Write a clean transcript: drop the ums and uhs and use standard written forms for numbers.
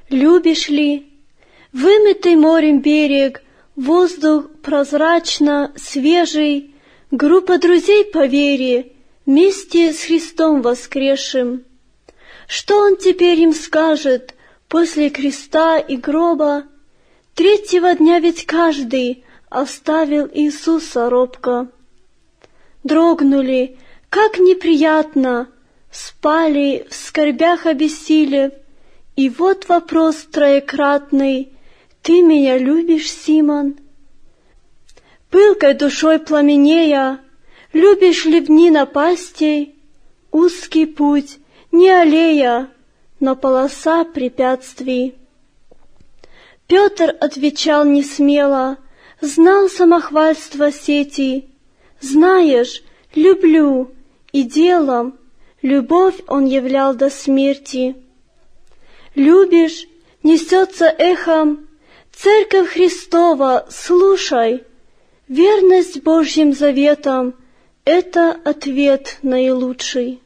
Любишь ли? Вымытый морем берег, воздух прозрачно свежий, группа друзей по вере, вместе с Христом воскресшим. Что Он теперь им скажет после креста и гроба? Третьего дня ведь каждый оставил Иисуса робко. Дрогнули, как неприятно, спали в скорбях обессилев, и вот вопрос троекратный: «Ты меня любишь, Симон?» Пылкой душой пламенея, любишь ли в дни напастей? Узкий путь, не аллея, но полоса препятствий. Петр отвечал несмело, знал самохвальство сети. Знаешь, люблю, и делом любовь он являл до смерти. Любишь, несется эхом, Церковь Христова, слушай, верность Божьим заветам — это ответ наилучший.